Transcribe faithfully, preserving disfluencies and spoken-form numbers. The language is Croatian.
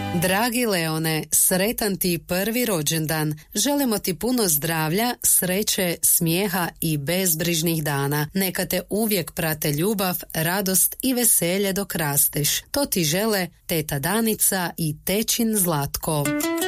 Dragi Leone, sretan ti prvi rođendan. Želimo ti puno zdravlja, sreće, smijeha i bezbrižnih dana. Neka te uvijek prate ljubav, radost i veselje dok rasteš. To ti žele teta Danica i tećin Zlatko.